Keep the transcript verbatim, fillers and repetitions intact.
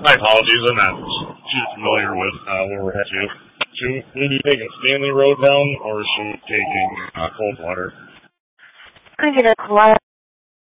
My apologies, I'm not too familiar with uh, where we're headed to. Should we be taking Stanley Road down, or should we be taking uh, Coldwater? I'm going to collect